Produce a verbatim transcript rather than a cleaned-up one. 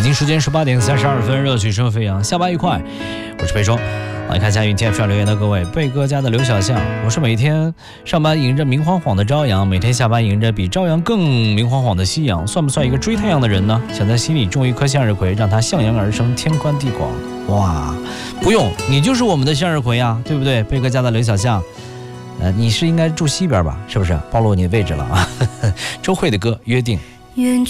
北京时间十八点三十二分，热曲声飞扬，下班愉快。我是贝忠。来看一下云天上留言的各位，贝哥家的刘小象，我是每天上班迎着明晃晃的朝阳，每天下班迎着比朝阳更明晃晃的夕阳，算不算一个追太阳的人呢？想在心里种一颗向日葵，让它向阳而生，天宽地广。哇，不用，你就是我们的向日葵啊，对不对？贝哥家的刘小象，呃，你是应该住西边吧？是不是？暴露你的位置了啊？周蕙的歌《约定》。 远